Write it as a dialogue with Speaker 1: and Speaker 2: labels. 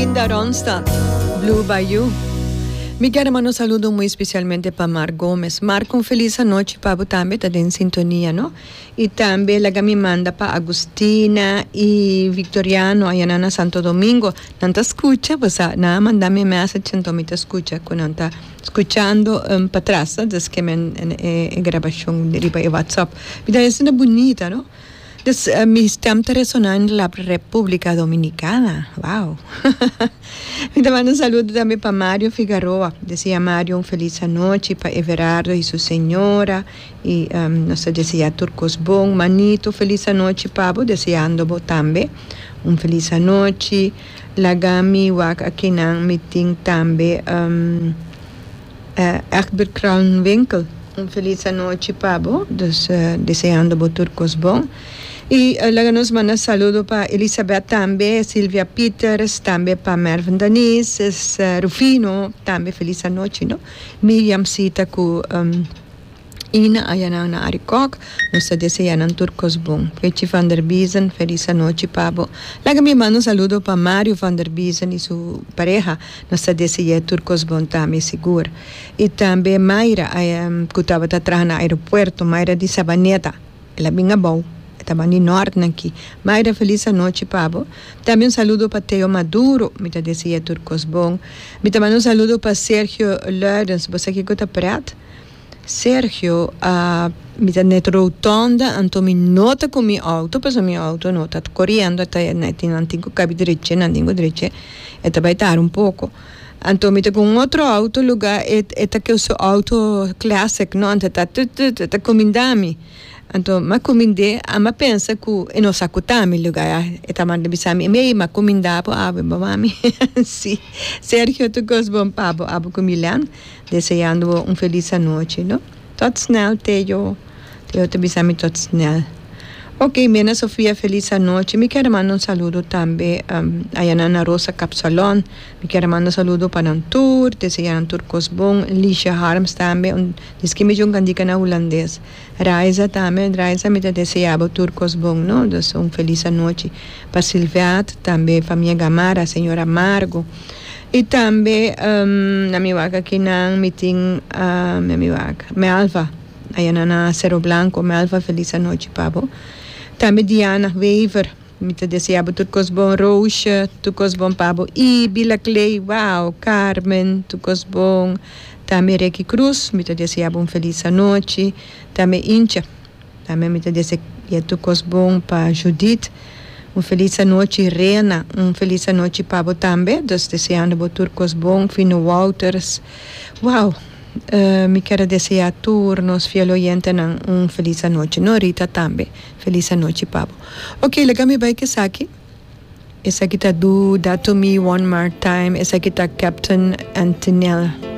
Speaker 1: Linda Ronstadt, Blue Bayou. Mi hermano saludo muy especialmente para Mar Gómez. Mar, con feliz noche para también, está en sintonía, ¿no? Y también la que me manda para Agustina y Victoriano, allá en Santo Domingo. Tanta escucha, pues nada, mandame me hace chantomita escucha cuando está escuchando para atrás, desde que me en grabación de WhatsApp. Mira, es una bonita, ¿no? Mi está resonando en la República Dominicana. Wow. Me mando un saludo también para Mario Figueroa. Decía Mario, un feliz noche para Everardo y su señora. Y nos decía Turcos Bon, Manito, feliz noche, Pablo. Deseando también un feliz noche. La Gami Wak Akinan Meeting también. Egbert Kranwinkel. Un feliz noche, Pablo. Deseando Turcos Bon. Y luego nos manda saludo para Elizabeth también, Silvia Peters, también para Mervyn Denise, Rufino, también feliz noche, ¿no? Miriam Cita con Ina Ayana Arikok, nos desean Turcos Bon. Fechi van der Biesen, feliz noche, Pablo. Luego me manda un saludo para Mario van der Biesen y su pareja, nos desean Turcos Bon también, seguro. Y también Mayra, que estaba atrás en el aeropuerto, Mayra de Sabaneta, la minha bom. Estaba en norte aquí. Mayra, feliz noche, Pablo. También un saludo para Teo Maduro, me decía Turcos Bon. Me también un saludo para Sergio Lawrence, ¿vos aquí que está prat? Sergio, me da net rotonda, anto mi nota con mi auto, pues mi auto no está corriendo, está en antigo cabi derecha, en antigo derecha, está baitar un poco. Anto mi con otro auto lugar, está que uso auto classic, no, ante está comindami. Então, mas comindei, mas pensa que não sacutami lugar, eta manda bisami, mei mas comindar po abo, mami. Sim. Sergio, tu gostam pabo, abo com Milan, desejando feliz noite, não? Tot snel, Teo te bisami tot snel. Ok, Mena Sofía, feliz noche. Me quiero mandar un saludo también a Yanana Rosa Capsalón. Me quiero mandar un saludo para Antur, desean Turcos Bon, Licia Harms también. Es que me jungan en holandés. Raiza también, Raiza me deseaba Turcos Bon, ¿no? Entonces, un feliz noche. Para Silviat, también familia Gamara, señora Margo. Y también a mi vaca aquí en meeting, mi vaca, me alfa. A Yanana Cerro Blanco, me alfa, feliz noche, Pabo. Também Diana Weaver, me deseava Turcos Bon Rocha, Turcos Bon Pabo, Ibila Clay, wow, Carmen, Turcos Bon, também Reiki Cruz, me deseava feliz noite, também Incha, também me deseava Turcos Bon para Judith, feliz noite Rena, feliz noite Pabo também, desejando Turcos Bon, Fino Walters, wow. Me quero desejar a todos fiel oyentes feliz noche. No, Rita también. Feliz noche, Pablo. Ok, léame vai que aqui. Essa aqui está do That To Me One More Time. Essa aqui está Captain Antonella.